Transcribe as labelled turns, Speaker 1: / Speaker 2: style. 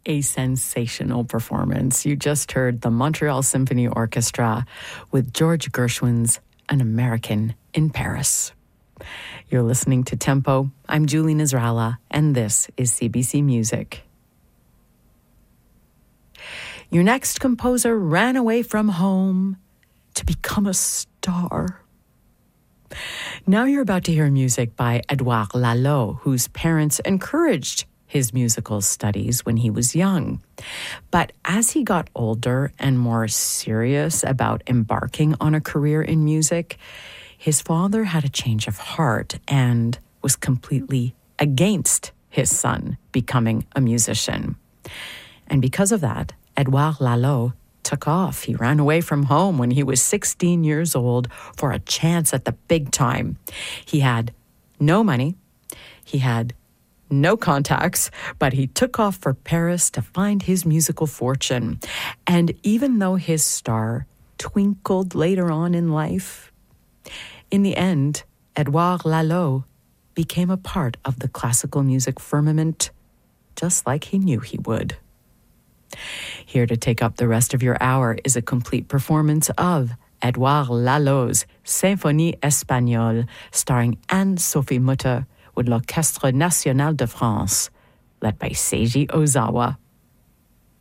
Speaker 1: a sensational performance. You just heard the Montreal Symphony Orchestra with George Gershwin's An American in Paris. You're listening to Tempo. I'm Julie Nasrallah, and this is CBC Music. Your next composer ran away from home to become a star. Now you're about to hear music by Édouard Lalo, whose parents encouraged his musical studies when he was young. But as he got older and more serious about embarking on a career in music, his father had a change of heart and was completely against his son becoming a musician. And because of that, Édouard Lalo took off. He ran away from home when he was 16 years old for a chance at the big time. He had no money. He had no contacts, but he took off for Paris to find his musical fortune. And even though his star twinkled later on in life, in the end, Édouard Lalo became a part of the classical music firmament, just like he knew he would. Here to take up the rest of your hour is a complete performance of Édouard Lalo's Symphonie Espagnole, starring Anne-Sophie Mutter with l'Orchestre National de France, led by Seiji Ozawa.